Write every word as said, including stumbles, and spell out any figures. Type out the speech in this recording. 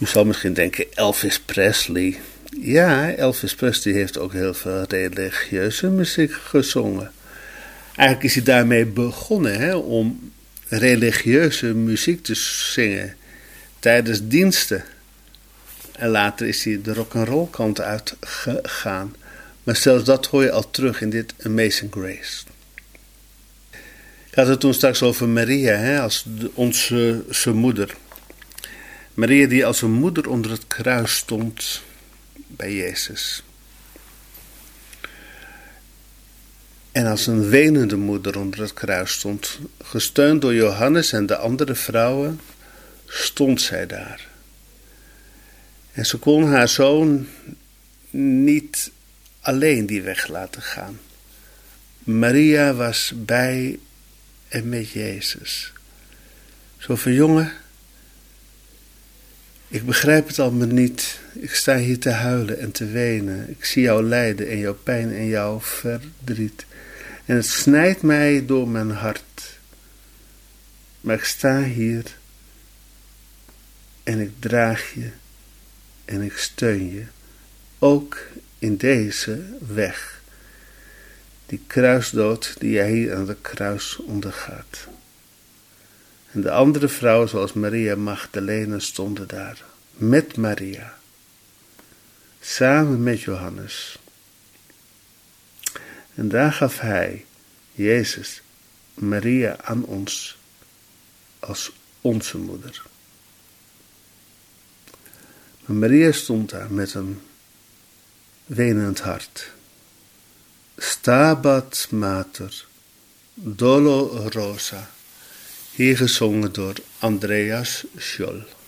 U zal misschien denken, Elvis Presley. Ja, Elvis Presley heeft ook heel veel religieuze muziek gezongen. Eigenlijk is hij daarmee begonnen, hè, om religieuze muziek te zingen tijdens diensten. En later is hij de rock'n'roll kant uitgegaan. Maar zelfs dat hoor je al terug in dit Amazing Grace. Ik had het toen straks over Maria, hè, als de, onze, onze moeder. Maria die als een moeder onder het kruis stond bij Jezus. En als een wenende moeder onder het kruis stond, gesteund door Johannes en de andere vrouwen, stond zij daar. En ze kon haar zoon niet alleen die weg laten gaan. Maria was bij en met Jezus. Zo van, jongen, ik begrijp het allemaal niet. Ik sta hier te huilen en te wenen. Ik zie jouw lijden en jouw pijn en jouw verdriet. En het snijdt mij door mijn hart. Maar ik sta hier en ik draag je en ik steun je. Ook in deze weg. Die kruisdood die jij hier aan het kruis ondergaat. En de andere vrouwen zoals Maria Magdalena stonden daar. Met Maria. Samen met Johannes. En daar gaf hij, Jezus, Maria aan ons als onze moeder. Maar Maria stond daar met een wenend hart. Stabat Mater Dolorosa, hier gezongen door Andreas Scholl.